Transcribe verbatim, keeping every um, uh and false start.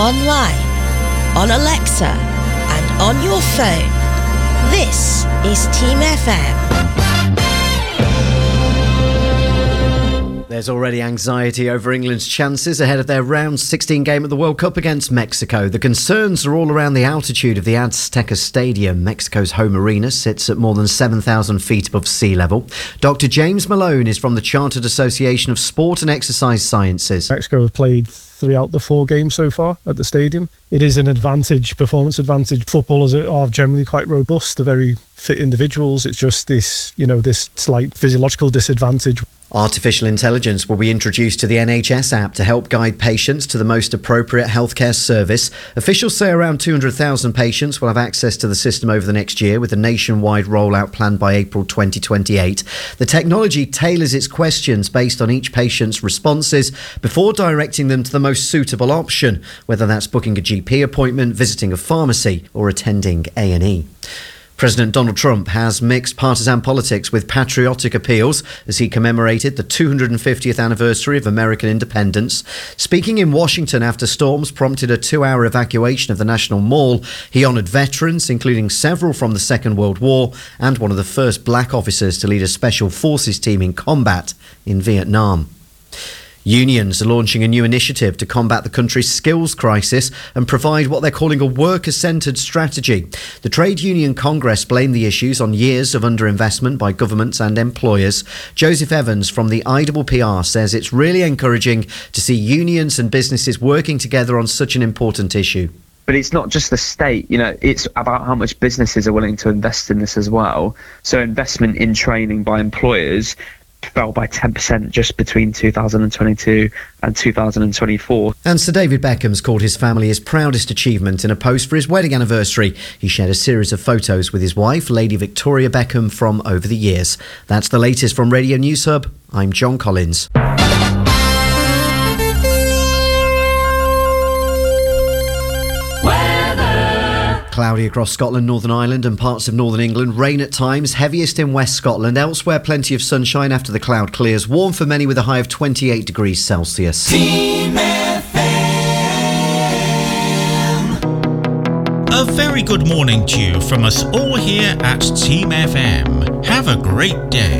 online, on Alexa, and on your phone. This is Team F M. There's already anxiety over England's chances ahead of their round sixteen game at the World Cup against Mexico. The concerns are all around the altitude of the Azteca Stadium. Mexico's home arena sits at more than seven thousand feet above sea level. Doctor James Malone is from the Chartered Association of Sport and Exercise Sciences. Mexico have played three out of the four games so far at the stadium. It is an advantage, performance advantage. Footballers are generally quite robust. They're very fit individuals. It's just this, you know, this slight physiological disadvantage. Artificial intelligence will be introduced to the N H S app to help guide patients to the most appropriate healthcare service. Officials say around two hundred thousand patients will have access to the system over the next year, with a nationwide rollout planned by April twenty twenty-eight. The technology tailors its questions based on each patient's responses before directing them to the most suitable option, whether that's booking a G P appointment, visiting a pharmacy or attending A and E. President Donald Trump has mixed partisan politics with patriotic appeals as he commemorated the two hundred fiftieth anniversary of American independence. Speaking in Washington after storms prompted a two-hour evacuation of the National Mall, he honoured veterans, including several from the Second World War and one of the first black officers to lead a special forces team in combat in Vietnam. Unions are launching a new initiative to combat the country's skills crisis and provide what they're calling a worker-centred strategy. The Trade Union Congress blamed the issues on years of underinvestment by governments and employers. Joseph Evans from the I W P R says it's really encouraging to see unions and businesses working together on such an important issue. But it's not just the state, you know, it's about how much businesses are willing to invest in this as well. So investment in training by employers fell by ten percent just between two thousand twenty-two and two thousand twenty-four. And Sir David Beckham's called his family his proudest achievement in a post for his wedding anniversary. He shared a series of photos with his wife, Lady Victoria Beckham, from over the years. That's the latest from Radio News Hub. I'm John Collins. Cloudy across Scotland, Northern Ireland and parts of Northern England. Rain at times, heaviest in West Scotland. Elsewhere, plenty of sunshine after the cloud clears. Warm for many with a high of twenty-eight degrees Celsius. Team F M. A very good morning to you from us all here at Team F M. Have a great day.